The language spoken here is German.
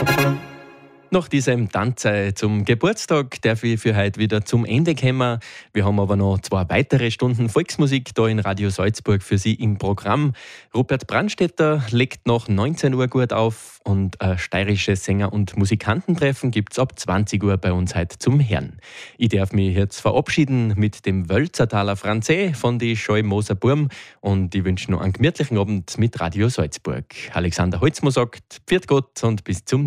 Nach diesem Tanzen zum Geburtstag darf ich für heute wieder zum Ende kommen. Wir haben aber noch 2 weitere Stunden Volksmusik da in Radio Salzburg für Sie im Programm. Rupert Brandstätter legt nach 19 Uhr gut auf und ein steirisches Sänger- und Musikantentreffen gibt es ab 20 Uhr bei uns heute zum Herrn. Ich darf mich jetzt verabschieden mit dem Wölzertaler Franzé von die Scheu-Moser Burm und ich wünsche noch einen gemütlichen Abend mit Radio Salzburg. Alexander Holzmo sagt, pfiat Gott und bis zum